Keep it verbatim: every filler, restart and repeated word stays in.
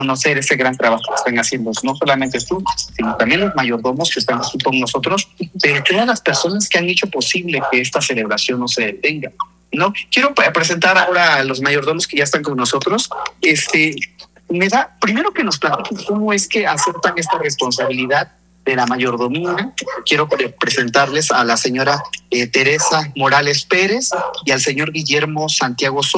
conocer ese gran trabajo que están haciendo, no solamente tú, sino también los mayordomos que están aquí con nosotros, pero todas las personas que han hecho posible que esta celebración no se detenga. No, quiero presentar ahora a los mayordomos que ya están con nosotros. Este, me da, primero que nos platiquen cómo es que aceptan esta responsabilidad de la mayordomía. Quiero presentarles a la señora eh, Teresa Morales Pérez y al señor Guillermo Santiago Sol.